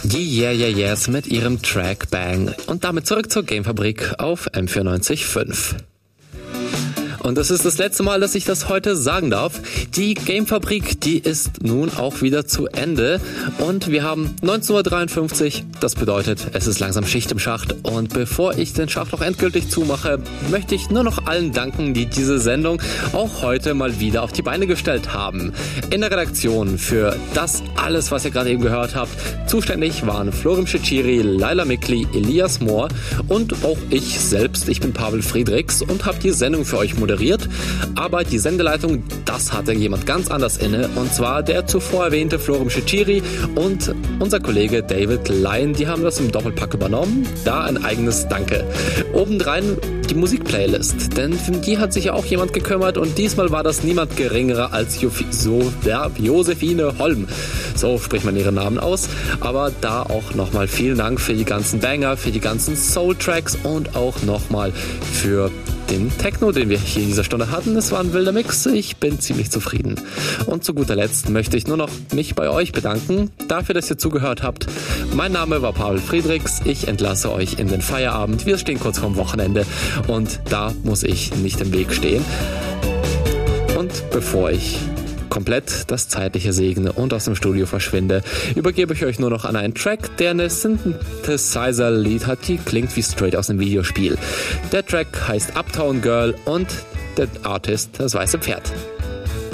Die Yeah Yeah Yeahs mit ihrem Track Bang. Und damit zurück zur Gamefabrik auf M94.5. Und das ist das letzte Mal, dass ich das heute sagen darf. Die Gamefabrik, die ist nun auch wieder zu Ende. Und wir haben 19.53 Uhr. Das bedeutet, es ist langsam Schicht im Schacht. Und bevor ich den Schacht noch endgültig zumache, möchte ich nur noch allen danken, die diese Sendung auch heute mal wieder auf die Beine gestellt haben. In der Redaktion für das alles, was ihr gerade eben gehört habt, zuständig waren Florim Cecchiri, Laila Mikli, Elias Mohr und auch ich selbst. Ich bin Pavel Friedrichs und habe die Sendung für euch moderiert. Aber die Sendeleitung, das hatte jemand ganz anders inne, und zwar der zuvor erwähnte Florim Cecchiri und unser Kollege David Lyon, die haben das im Doppelpack übernommen. Da ein eigenes Danke. Obendrein die Musikplaylist, denn für die hat sich ja auch jemand gekümmert, und diesmal war das niemand geringerer als Josephine Holm. So spricht man ihren Namen aus. Aber da auch nochmal vielen Dank für die ganzen Banger, für die ganzen Soul-Tracks und auch nochmal für den Techno, den wir hier in dieser Stunde hatten. Es war ein wilder Mix. Ich bin ziemlich zufrieden. Und zu guter Letzt möchte ich nur noch mich bei euch bedanken, dafür, dass ihr zugehört habt. Mein Name war Pavel Friedrichs. Ich entlasse euch in den Feierabend. Wir stehen kurz vorm Wochenende und da muss ich nicht im Weg stehen. Und bevor ich komplett das Zeitliche segne und aus dem Studio verschwinde, übergebe ich euch nur noch an einen Track, der eine Synthesizer-Lead hat, die klingt wie straight aus einem Videospiel. Der Track heißt Uptown Girl und der Artist das weiße Pferd.